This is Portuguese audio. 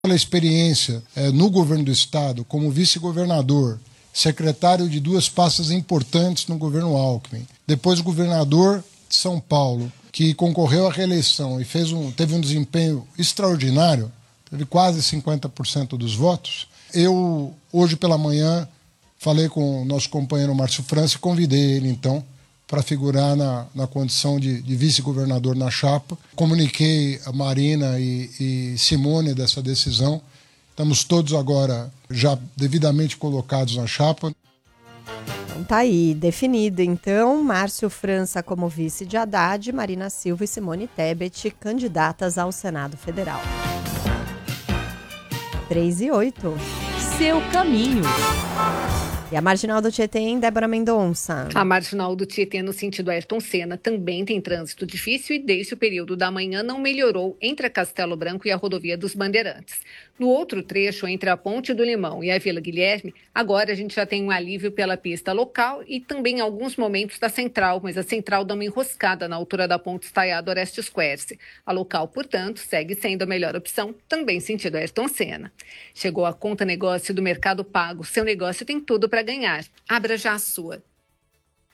Pela experiência no governo do estado, como vice-governador, secretário de 2 pastas importantes no governo Alckmin, depois governador de São Paulo, que concorreu à reeleição e teve um desempenho extraordinário, teve quase 50% dos votos. Eu, hoje pela manhã, falei com o nosso companheiro Márcio França e convidei ele, então, para figurar na condição de vice-governador na chapa. Comuniquei a Marina e Simone dessa decisão. Estamos todos agora já devidamente colocados na chapa. Então tá aí, definido. Então, Márcio França como vice de Haddad, Marina Silva e Simone Tebet, candidatas ao Senado Federal. 3:08. Seu caminho. E a Marginal do Tietê, em Débora Mendonça. A Marginal do Tietê, no sentido Ayrton Senna, também tem trânsito difícil e desde o período da manhã não melhorou entre a Castelo Branco e a rodovia dos Bandeirantes. No outro trecho, entre a Ponte do Limão e a Vila Guilherme, agora a gente já tem um alívio pela pista local e também em alguns momentos da Central, mas a Central dá uma enroscada na altura da Ponte Estaiado Orestes Quercy. A local, portanto, segue sendo a melhor opção, também sentido Ayrton Senna. Chegou a conta negócio do Mercado Pago. Seu negócio tem tudo para ganhar. Abra já a sua.